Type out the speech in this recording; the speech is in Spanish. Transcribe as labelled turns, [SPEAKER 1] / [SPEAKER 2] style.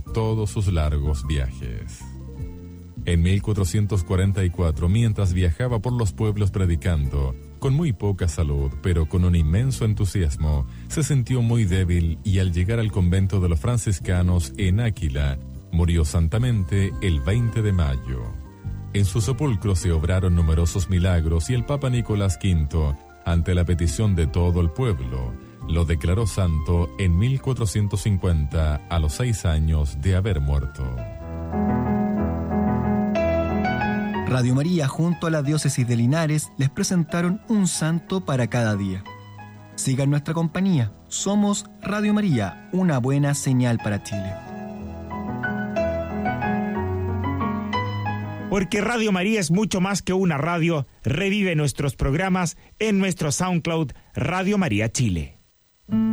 [SPEAKER 1] todos sus largos viajes. En 1444, mientras viajaba por los pueblos predicando, con muy poca salud, pero con un inmenso entusiasmo, se sintió muy débil y al llegar al convento de los franciscanos en Áquila, murió santamente el 20 de mayo. En su sepulcro se obraron numerosos milagros y el Papa Nicolás V, ante la petición de todo el pueblo, lo declaró santo en 1450 a los 6 años de haber muerto.
[SPEAKER 2] Radio María junto a la diócesis de Linares les presentaron un santo para cada día. Sigan nuestra compañía. Somos Radio María, una buena señal para Chile.
[SPEAKER 3] Porque Radio María es mucho más que una radio. Revive nuestros programas en nuestro SoundCloud Radio María Chile.